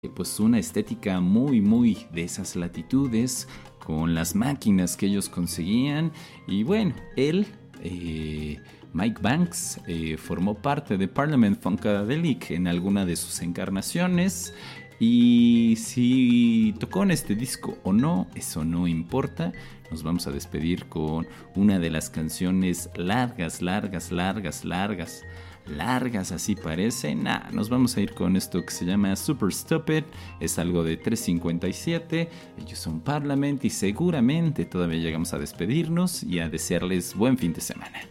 pues una estética muy de esas latitudes con las máquinas que ellos conseguían. Y bueno, él, Mike Banks, formó parte de Parliament Funkadelic en alguna de sus encarnaciones. Y si tocó en este disco o no, eso no importa. Nos vamos a despedir con una de las canciones largas, así parece. Nos vamos a ir con esto que se llama Super Stupid. Es algo de 357. Ellos son Parliament y seguramente todavía llegamos a despedirnos y a desearles buen fin de semana.